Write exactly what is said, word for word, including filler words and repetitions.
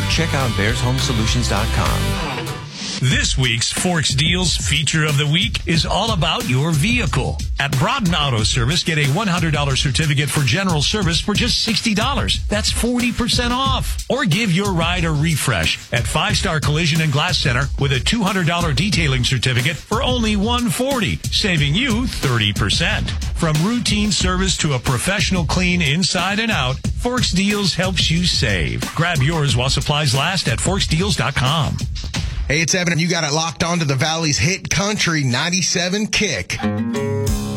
check out bears home solutions dot com. This week's Forks Deals feature of the week is all about your vehicle. At Broughton Auto Service, get a one hundred dollars certificate for general service for just sixty dollars. That's forty percent off. Or give your ride a refresh at Five Star Collision and Glass Center with a two hundred dollars detailing certificate for only one hundred forty dollars, saving you thirty percent. From routine service to a professional clean inside and out, Forks Deals helps you save. Grab yours while supplies last at forks deals dot com. Hey, it's Evan, and you got it locked onto the Valley's hit country ninety-seven Kick.